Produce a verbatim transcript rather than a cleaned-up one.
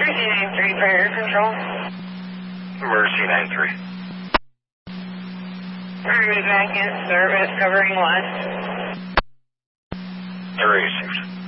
Emergency nine three, fire control. Emergency nine three. Army back in service, covering one. Three six.